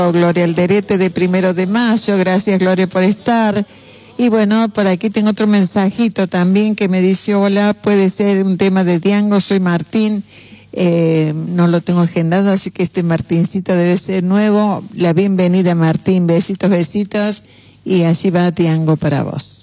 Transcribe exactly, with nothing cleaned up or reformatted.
Gloria Alderete de Primero de Mayo, gracias Gloria por estar. Y bueno, por aquí tengo otro mensajito también que me dice, hola, puede ser un tema de Diango, soy Martín, eh, no lo tengo agendado, así que este Martincito debe ser nuevo. La bienvenida Martín, besitos, besitos, y allí va Diango para vos.